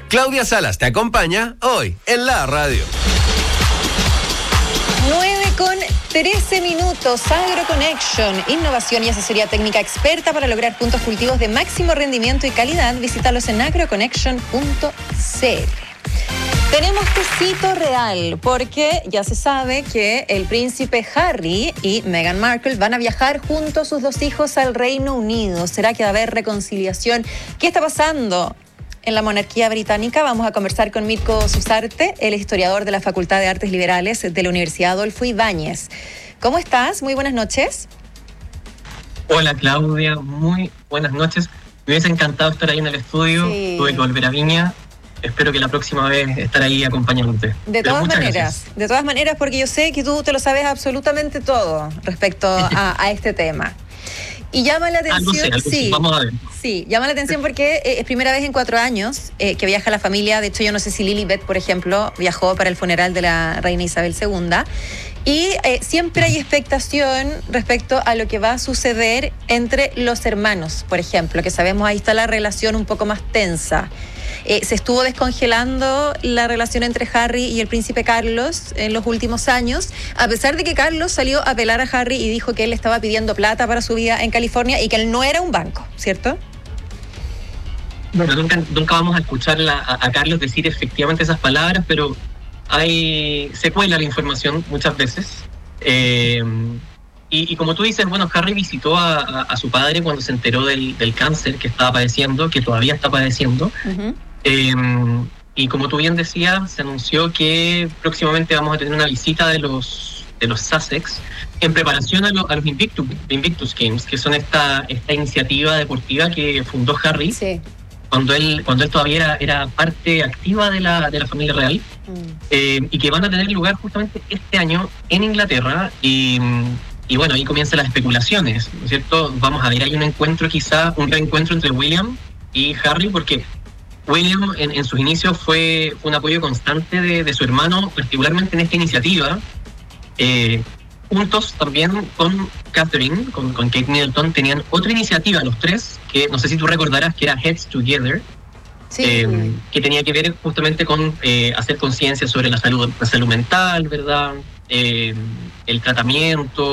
Claudia Salas te acompaña hoy en la radio. 9:13. AgroConnection, innovación y asesoría técnica experta para lograr puntos cultivos de máximo rendimiento y calidad. Visítalos en agroconnection.cl. Tenemos tecito real porque ya se sabe que el príncipe Harry y Meghan Markle van a viajar junto a sus dos hijos al Reino Unido. ¿Será que va a haber reconciliación? ¿Qué está pasando en la monarquía británica? Vamos a conversar con Mirko Susarte, el historiador de la Facultad de Artes Liberales de la Universidad Adolfo Ibáñez. ¿Cómo estás? Muy buenas noches. Hola Claudia, muy buenas noches. Me hubiese encantado estar ahí en el estudio, Sí. Tuve que volver a Viña. Espero que la próxima vez estar ahí acompañándote. De todas maneras, porque yo sé que tú te lo sabes absolutamente todo respecto a este tema. Y llama la atención, algo sé, vamos a ver. Sí, llama la atención porque es primera vez en 4 años que viaja la familia. De hecho, yo no sé si Lilibet, por ejemplo, viajó para el funeral de la reina Isabel II. Y siempre hay expectación respecto a lo que va a suceder entre los hermanos, por ejemplo, que sabemos ahí está la relación un poco más tensa. Se estuvo descongelando la relación entre Harry y el príncipe Carlos en los últimos años, a pesar de que Carlos salió a apelar a Harry y dijo que él estaba pidiendo plata para su vida en California y que él no era un banco, ¿cierto? Bueno, nunca vamos a escuchar a Carlos decir efectivamente esas palabras, pero se cuela la información muchas veces. Y como tú dices, bueno, Harry visitó a su padre cuando se enteró del cáncer que estaba padeciendo, que todavía está padeciendo. Uh-huh. Y como tú bien decías, se anunció que próximamente vamos a tener una visita de los Sussex en preparación a los Invictus Games, que son esta iniciativa deportiva que fundó Harry. Sí. Cuando él todavía era parte activa de la familia real, y que van a tener lugar justamente este año en Inglaterra, y bueno, ahí comienzan las especulaciones, ¿no es cierto? Vamos a ver, hay un reencuentro entre William y Harry, porque William en sus inicios fue un apoyo constante de su hermano, particularmente en esta iniciativa, juntos también con Catherine, con Kate Middleton, tenían otra iniciativa los tres, que no sé si tú recordarás que era Heads Together, Sí. que tenía que ver justamente con hacer conciencia sobre la salud mental, ¿verdad? El tratamiento,